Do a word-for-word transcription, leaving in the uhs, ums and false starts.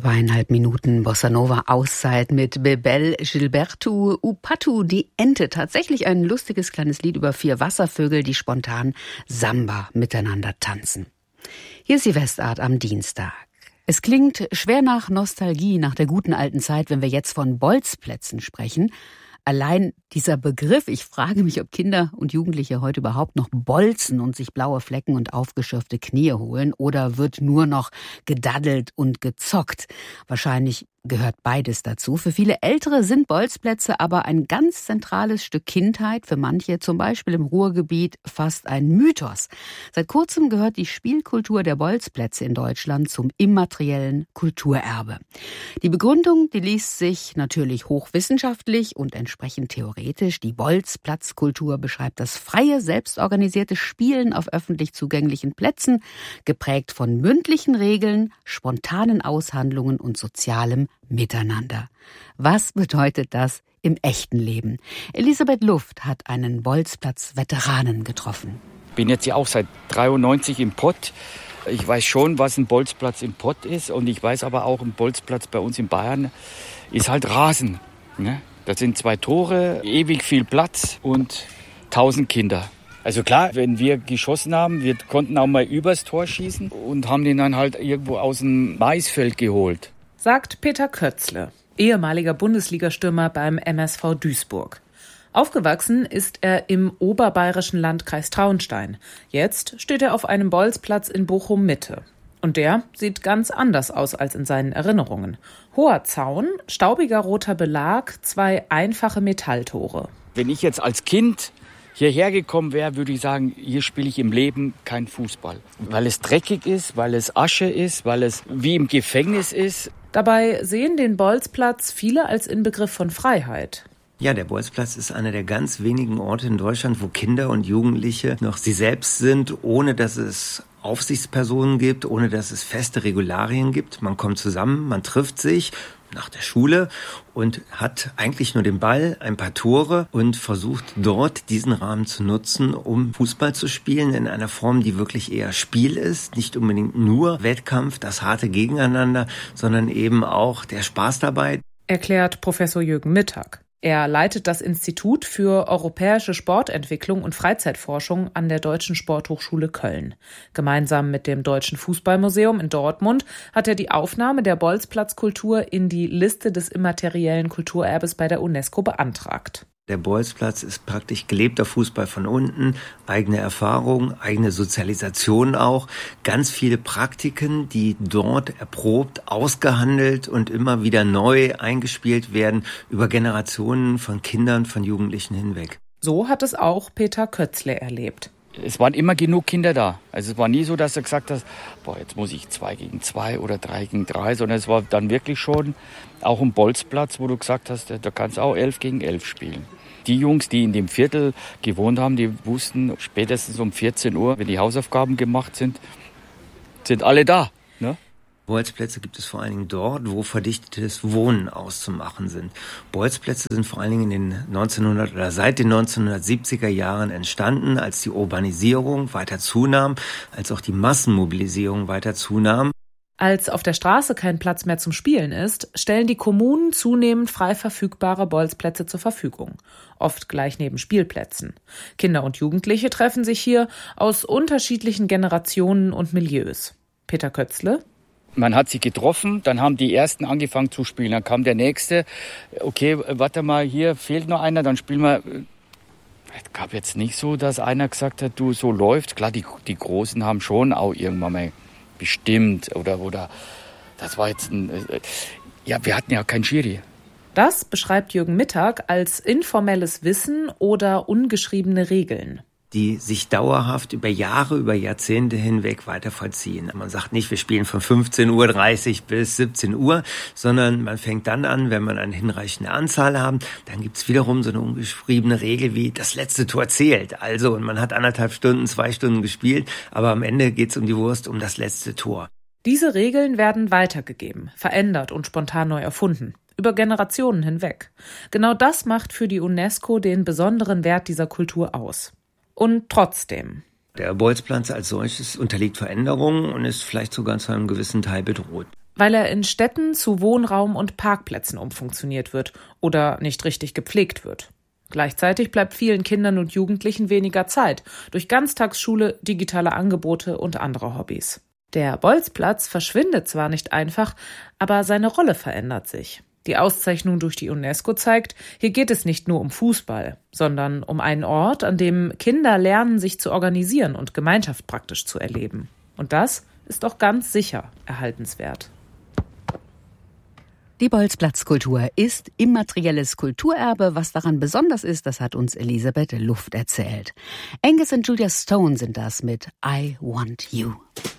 Zweieinhalb Minuten Bossa Nova Auszeit mit Bebel Gilberto Upatu, die Ente. Tatsächlich ein lustiges kleines Lied über vier Wasservögel, die spontan Samba miteinander tanzen. Hier ist die Westart am Dienstag. Es klingt schwer nach Nostalgie, nach der guten alten Zeit, wenn wir jetzt von Bolzplätzen sprechen. Allein dieser Begriff, ich frage mich, ob Kinder und Jugendliche heute überhaupt noch bolzen und sich blaue Flecken und aufgeschürfte Knie holen, oder wird nur noch gedaddelt und gezockt? Wahrscheinlich gehört beides dazu. Für viele Ältere sind Bolzplätze aber ein ganz zentrales Stück Kindheit, für manche zum Beispiel im Ruhrgebiet fast ein Mythos. Seit kurzem gehört die Spielkultur der Bolzplätze in Deutschland zum immateriellen Kulturerbe. Die Begründung, die liest sich natürlich hochwissenschaftlich und entsprechend theoretisch. Die Bolzplatzkultur beschreibt das freie, selbstorganisierte Spielen auf öffentlich zugänglichen Plätzen, geprägt von mündlichen Regeln, spontanen Aushandlungen und sozialem Miteinander. Was bedeutet das im echten Leben? Elisabeth Luft hat einen Bolzplatz-Veteranen getroffen. Ich bin jetzt ja auch seit dreiundneunzig im Pott. Ich weiß schon, was ein Bolzplatz im Pott ist, und ich weiß aber auch, ein Bolzplatz bei uns in Bayern ist halt Rasen. Ne? Das sind zwei Tore, ewig viel Platz und tausend Kinder. Also klar, wenn wir geschossen haben, wir konnten auch mal übers Tor schießen und haben den dann halt irgendwo aus dem Maisfeld geholt. Sagt Peter Kötzle, ehemaliger Bundesligastürmer beim M S V Duisburg. Aufgewachsen ist er im oberbayerischen Landkreis Traunstein. Jetzt steht er auf einem Bolzplatz in Bochum-Mitte. Und der sieht ganz anders aus als in seinen Erinnerungen. Hoher Zaun, staubiger roter Belag, zwei einfache Metalltore. Wenn ich jetzt als Kind hierher gekommen wäre, würde ich sagen, hier spiele ich im Leben kein Fußball. Weil es dreckig ist, weil es Asche ist, weil es wie im Gefängnis ist. Dabei sehen den Bolzplatz viele als Inbegriff von Freiheit. Ja, der Bolzplatz ist einer der ganz wenigen Orte in Deutschland, wo Kinder und Jugendliche noch sie selbst sind, ohne dass es Aufsichtspersonen gibt, ohne dass es feste Regularien gibt. Man kommt zusammen, man trifft sich nach der Schule und hat eigentlich nur den Ball, ein paar Tore und versucht dort diesen Rahmen zu nutzen, um Fußball zu spielen in einer Form, die wirklich eher Spiel ist, nicht unbedingt nur Wettkampf, das harte Gegeneinander, sondern eben auch der Spaß dabei. Erklärt Professor Jürgen Mittag. Er leitet das Institut für europäische Sportentwicklung und Freizeitforschung an der Deutschen Sporthochschule Köln. Gemeinsam mit dem Deutschen Fußballmuseum in Dortmund hat er die Aufnahme der Bolzplatzkultur in die Liste des immateriellen Kulturerbes bei der UNESCO beantragt. Der Bolzplatz ist praktisch gelebter Fußball von unten, eigene Erfahrung, eigene Sozialisation auch, ganz viele Praktiken, die dort erprobt, ausgehandelt und immer wieder neu eingespielt werden über Generationen von Kindern, von Jugendlichen hinweg. So hat es auch Peter Kötzle erlebt. Es waren immer genug Kinder da. Also es war nie so, dass du gesagt hast, boah, jetzt muss ich zwei gegen zwei oder drei gegen drei, sondern es war dann wirklich schon auch ein Bolzplatz, wo du gesagt hast, da kannst du auch elf gegen elf spielen. Die Jungs, die in dem Viertel gewohnt haben, die wussten spätestens um vierzehn Uhr, wenn die Hausaufgaben gemacht sind, sind alle da. Ne? Bolzplätze gibt es vor allen Dingen dort, wo verdichtetes Wohnen auszumachen sind. Bolzplätze sind vor allen Dingen in den neunzehnhundert oder seit den neunzehnhundertsiebziger Jahren entstanden, als die Urbanisierung weiter zunahm, als auch die Massenmobilisierung weiter zunahm. Als auf der Straße kein Platz mehr zum Spielen ist, stellen die Kommunen zunehmend frei verfügbare Bolzplätze zur Verfügung. Oft gleich neben Spielplätzen. Kinder und Jugendliche treffen sich hier aus unterschiedlichen Generationen und Milieus. Peter Kötzle. Man hat sich getroffen, dann haben die Ersten angefangen zu spielen. Dann kam der Nächste. Okay, warte mal, hier fehlt noch einer, dann spielen wir. Es gab jetzt nicht so, dass einer gesagt hat, du, so läuft. Klar, die, die Großen haben schon auch irgendwann mal bestimmt oder, oder das war jetzt ein, ja, wir hatten ja keinen Schiri. Das beschreibt Jürgen Mittag als informelles Wissen oder ungeschriebene Regeln, die sich dauerhaft über Jahre, über Jahrzehnte hinweg weiter vollziehen. Man sagt nicht, wir spielen von fünfzehn Uhr dreißig bis siebzehn Uhr, sondern man fängt dann an, wenn man eine hinreichende Anzahl haben, dann gibt's wiederum so eine ungeschriebene Regel wie das letzte Tor zählt. Also, und man hat anderthalb Stunden, zwei Stunden gespielt, aber am Ende geht's um die Wurst, um das letzte Tor. Diese Regeln werden weitergegeben, verändert und spontan neu erfunden. Über Generationen hinweg. Genau das macht für die UNESCO den besonderen Wert dieser Kultur aus. Und trotzdem. Der Bolzplatz als solches unterliegt Veränderungen und ist vielleicht sogar zu einem gewissen Teil bedroht. weil er in Städten zu Wohnraum und Parkplätzen umfunktioniert wird oder nicht richtig gepflegt wird. Gleichzeitig bleibt vielen Kindern und Jugendlichen weniger Zeit durch Ganztagsschule, digitale Angebote und andere Hobbys. Der Bolzplatz verschwindet zwar nicht einfach, aber seine Rolle verändert sich. Die Auszeichnung durch die UNESCO zeigt, hier geht es nicht nur um Fußball, sondern um einen Ort, an dem Kinder lernen, sich zu organisieren und Gemeinschaft praktisch zu erleben. Und das ist auch ganz sicher erhaltenswert. Die Bolzplatzkultur ist immaterielles Kulturerbe. Was daran besonders ist, das hat uns Elisabeth Luft erzählt. Angus und Julia Stone sind das mit I Want You.